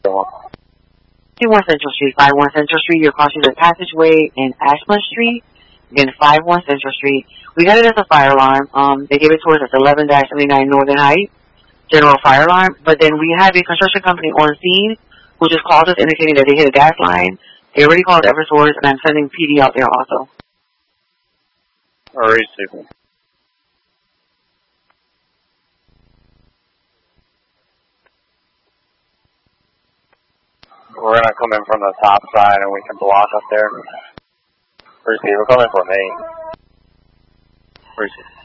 51 Central Street, 51 Central Street. You're crossing the passageway in Ashland Street, then 51 Central Street. We got it as a fire alarm. They gave it to us as 11-79 Northern Heights, general fire alarm. But then we had a construction company on scene who just called us indicating that they hit a gas line. They already called Eversource, and I'm sending PD out there also. Alright, Stephen. We're gonna come in from the top side and we can block up there. Receive, we're coming from 8. Receive.